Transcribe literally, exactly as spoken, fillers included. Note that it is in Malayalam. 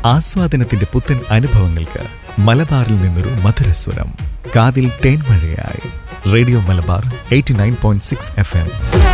ആസ്വാദനത്തിന്റെ പുത്തൻ അനുഭവങ്ങൾക്ക് മലബാറിൽ നിന്നൊരു മധുരസ്വരം. കാതിൽ തേൻമഴയായി radio Malabar eighty nine point six F M.